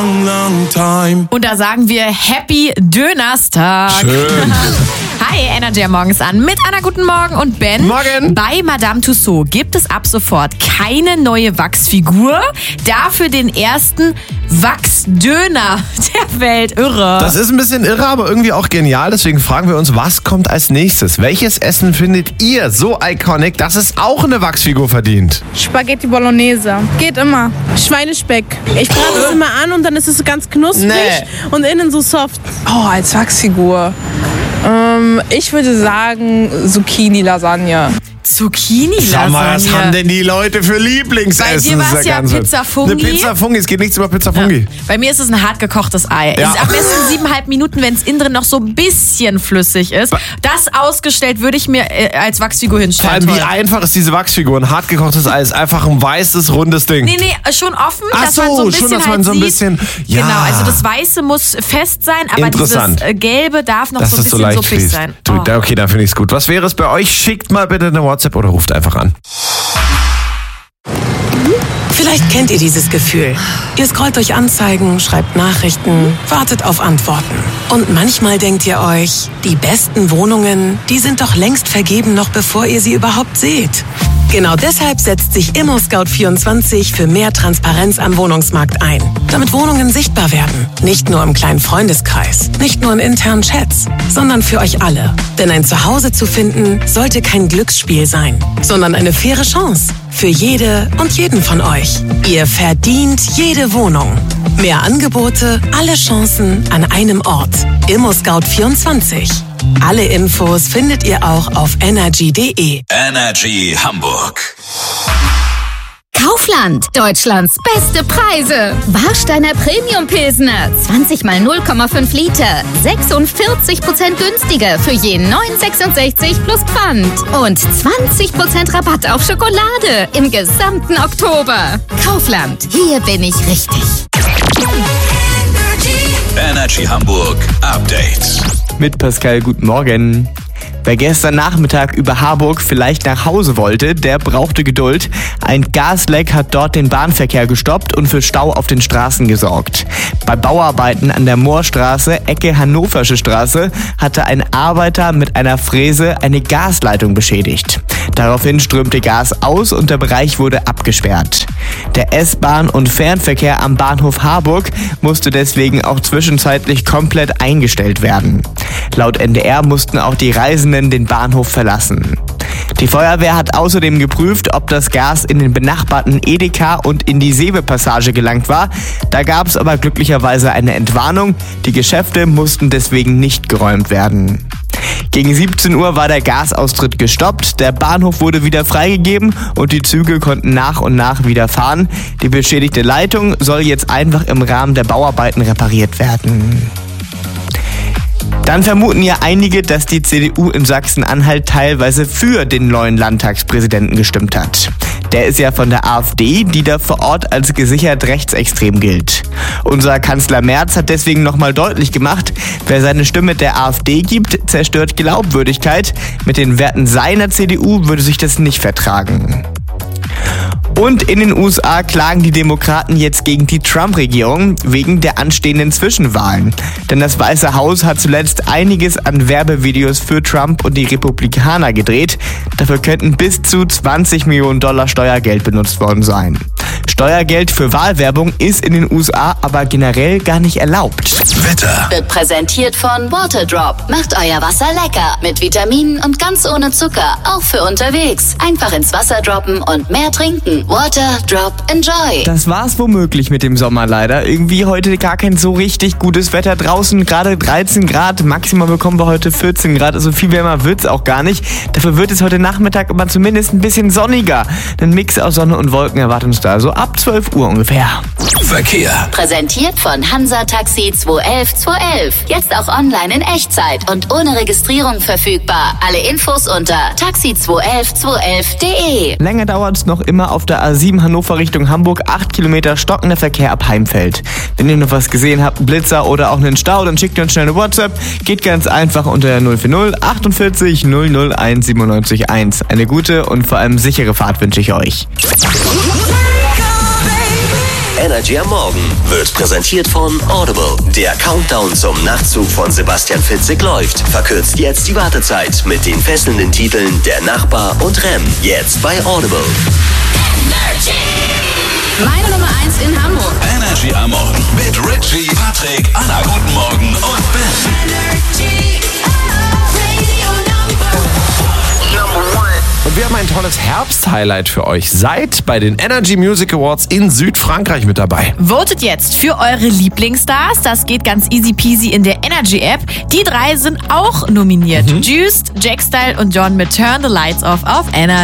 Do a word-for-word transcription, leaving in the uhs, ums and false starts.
Und da sagen wir Happy Dönerstag. Schön. Hi, Energy morgens an mit Anna, guten Morgen und Ben. Morgen. Bei Madame Tussauds gibt es ab sofort keine neue Wachsfigur, dafür den ersten Wachsdöner der Welt. Irre. Das ist ein bisschen irre, aber irgendwie auch genial. Deswegen fragen wir uns, was kommt als nächstes? Welches Essen findet ihr so iconic, dass es auch eine Wachsfigur verdient? Spaghetti Bolognese. Geht immer. Schweinespeck. Ich brate es immer an und dann ist es ganz knusprig Nee. und innen so soft. Oh, als Wachsfigur. Ähm, ich würde sagen Zucchini-Lasagne. Zucchini-Lasagne. Sag mal, was haben denn die Leute für Lieblingsessen? Bei dir war's ja Pizza Fungi. Eine Pizza Fungi, es geht nichts über Pizza Fungi. Ja. Bei mir ist es ein hart gekochtes Ei. Ja. Es ist am besten siebeneinhalb Minuten, wenn es innen drin noch so ein bisschen flüssig ist. Das ausgestellt würde ich mir äh, als Wachsfigur Vor hinstellen. allem, wie Toll. einfach ist diese Wachsfigur? Ein hart gekochtes Ei ist einfach ein weißes, rundes Ding. Nee, nee, schon offen, Ach dass man so, so ein schon, bisschen dass man halt so ein sieht. bisschen- ja. Genau, also das Weiße muss fest sein, aber dieses Interessant. äh, Gelbe darf noch Dass so ein das so bisschen leicht suppig fließt. sein. Du, Oh. Okay, dann finde ich es gut. Was wäre es bei euch? Schickt mal bitte eine WhatsApp oder ruft einfach an. Vielleicht kennt ihr dieses Gefühl. Ihr scrollt durch Anzeigen, schreibt Nachrichten, wartet auf Antworten. Und manchmal denkt ihr euch, die besten Wohnungen, die sind doch längst vergeben, noch bevor ihr sie überhaupt seht. Genau deshalb setzt sich ImmoScout vierundzwanzig für mehr Transparenz am Wohnungsmarkt ein. Damit Wohnungen sichtbar werden. Nicht nur im kleinen Freundeskreis, nicht nur in internen Chats, sondern für euch alle. Denn ein Zuhause zu finden, sollte kein Glücksspiel sein, sondern eine faire Chance. Für jede und jeden von euch. Ihr verdient jede Wohnung. Mehr Angebote, alle Chancen an einem Ort. ImmoScout vierundzwanzig. Alle Infos findet ihr auch auf energy punkt de. Energy Hamburg. Kaufland, Deutschlands beste Preise. Warsteiner Premium Pilsner, zwanzig mal null Komma fünf Liter, sechsundvierzig Prozent günstiger für je neun sechsundsechzig plus Pfand. Und zwanzig Prozent Rabatt auf Schokolade im gesamten Oktober. Kaufland, hier bin ich richtig. Energy Hamburg Update. Mit Pascal, guten Morgen. Wer gestern Nachmittag über Harburg vielleicht nach Hause wollte, der brauchte Geduld. Ein Gasleck hat dort den Bahnverkehr gestoppt und für Stau auf den Straßen gesorgt. Bei Bauarbeiten an der Moorstraße, Ecke Hannoversche Straße, hatte ein Arbeiter mit einer Fräse eine Gasleitung beschädigt. Daraufhin strömte Gas aus und der Bereich wurde abgesperrt. Der S-Bahn- und Fernverkehr am Bahnhof Harburg musste deswegen auch zwischenzeitlich komplett eingestellt werden. Laut N D R mussten auch die Reisenden den Bahnhof verlassen. Die Feuerwehr hat außerdem geprüft, ob das Gas in den benachbarten Edeka und in die Seewe-Passage gelangt war. Da gab es aber glücklicherweise eine Entwarnung. Die Geschäfte mussten deswegen nicht geräumt werden. Gegen siebzehn Uhr war der Gasaustritt gestoppt, der Bahnhof wurde wieder freigegeben und die Züge konnten nach und nach wieder fahren. Die beschädigte Leitung soll jetzt einfach im Rahmen der Bauarbeiten repariert werden. Dann vermuten ja einige, dass die C D U in Sachsen-Anhalt teilweise für den neuen Landtagspräsidenten gestimmt hat. Der ist ja von der AfD, die da vor Ort als gesichert rechtsextrem gilt. Unser Kanzler Merz hat deswegen nochmal deutlich gemacht, wer seine Stimme der AfD gibt, zerstört Glaubwürdigkeit. Mit den Werten seiner C D U würde sich das nicht vertragen. Und in den U S A klagen die Demokraten jetzt gegen die Trump-Regierung wegen der anstehenden Zwischenwahlen. Denn das Weiße Haus hat zuletzt einiges an Werbevideos für Trump und die Republikaner gedreht. Dafür könnten bis zu zwanzig Millionen Dollar Steuergeld benutzt worden sein. Steuergeld für Wahlwerbung ist in den U S A aber generell gar nicht erlaubt. Wetter. Wird präsentiert von Waterdrop. Macht euer Wasser lecker. Mit Vitaminen und ganz ohne Zucker. Auch für unterwegs. Einfach ins Wasser droppen und mehr trinken. Water, Drop, Enjoy. Das war's womöglich mit dem Sommer leider. Irgendwie heute gar kein so richtig gutes Wetter draußen. Gerade dreizehn Grad. Maximal bekommen wir heute vierzehn Grad. Also viel wärmer wird's auch gar nicht. Dafür wird es heute Nachmittag aber zumindest ein bisschen sonniger. Ein Mix aus Sonne und Wolken erwartet uns da. So ab zwölf Uhr ungefähr. Verkehr. Präsentiert von Hansa Taxi zwei elf zwei elf. Jetzt auch online in Echtzeit und ohne Registrierung verfügbar. Alle Infos unter taxi zwei elf zwei elf punkt de. Länger dauert's noch immer auf der A sieben Hannover Richtung Hamburg. acht Kilometer stockender Verkehr ab Heimfeld. Wenn ihr noch was gesehen habt, einen Blitzer oder auch einen Stau, dann schickt ihr uns schnell eine WhatsApp. Geht ganz einfach unter null vier null achtundvierzig null null eins siebenundneunzig eins. Eine gute und vor allem sichere Fahrt wünsche ich euch. Energy am Morgen wird präsentiert von Audible. Der Countdown zum Nachtzug von Sebastian Fitzek läuft. Verkürzt jetzt die Wartezeit mit den fesselnden Titeln Der Nachbar und Rem. Jetzt bei Audible. Meine Nummer eins in Hamburg. Energy am Morgen mit Richie, Patrick, Anna, guten Morgen und Ben. Und wir haben ein tolles Herbst-Highlight für euch. Seid bei den Energy Music Awards in Südfrankreich mit dabei. Votet jetzt für eure Lieblingsstars. Das geht ganz easy peasy in der Energy-App. Die drei sind auch nominiert. Mhm. Juiced, Jack Style und John mit Turn the Lights Off auf Energy.